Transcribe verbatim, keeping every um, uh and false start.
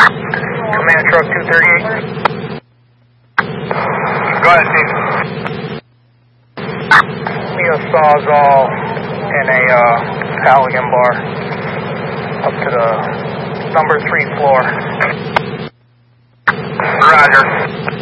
Command truck two thirty-eight. Go ahead, Steve. Me a Sawzall and a uh, Halligan bar up to the number three floor. Roger.